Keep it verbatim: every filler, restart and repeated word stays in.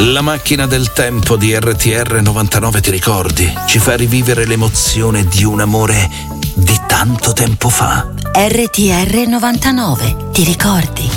La macchina del tempo di R T R novantanove, ti ricordi? Ci fa rivivere l'emozione di un amore di tanto tempo fa. R T R novantanove, ti ricordi?